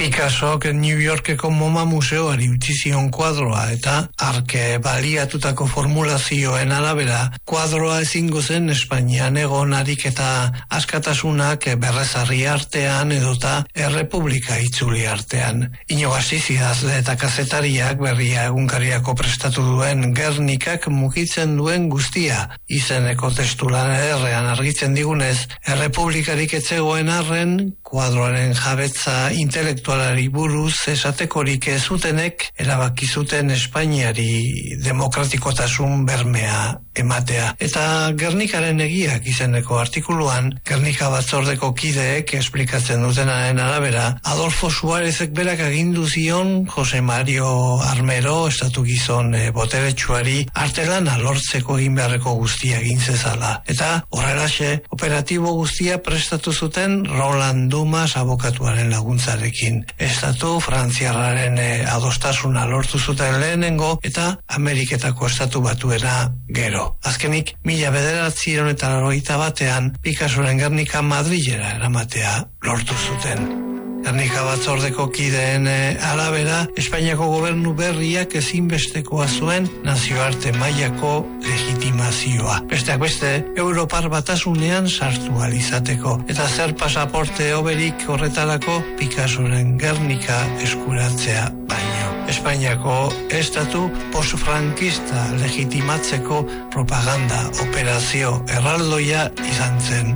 Picassok New Yorkeko MoMA museoari utzi zion kuadroa eta arke baliatutako formulazioen arabera kuadroa ezingo zen Espainian egon ariketa askatasunak berrezarri artean edota errepublika itzuli artean. Iñigo Astiz idazle eta kazetariak Berria egunkariako prestatu duen Gernikak mugitzen duen guztia izeneko testulan errean argitzen digunez, errepublikarik etzegoen arren kuadroaren jabetza intelektualari buruz esatekorik ez zutenek erabaki zuten Espainiari demokratikotasun bermea ematea. Eta Gernikaren egiak izeneko artikuluan, Gernika batzordeko kideek esplikatzen dutenaren arabera, Adolfo Suárezek berak agindu zion Jose Mario Armero estatu gizon boteretsuari artelana lortzeko egin beharreko guztia egin zezala. Eta horrelaxe, operatibo guztia prestatu zuten Roland Dumas abokatuaren laguntzarekin. Estatu frantziarraren adostasuna lortu zuten lehenengo eta Ameriketako estatu batuena gero. Azkenik, 1991 Picassoren Gernika Madrilera eramatea lortu zuten. Gernika batzordeko kideen arabera, Espainiako gobernu berriak ezinbestekoa zuen nazioarte mailako legitimazioa. Besteak beste, Europar batasunean sartu ahal izateko. Eta zer pasaporte hoberik horretarako Picassoren Gernika eskuratzea baino. Espainiako estatu postfrankista legitimatzeko propaganda operazio erraldoia izan zen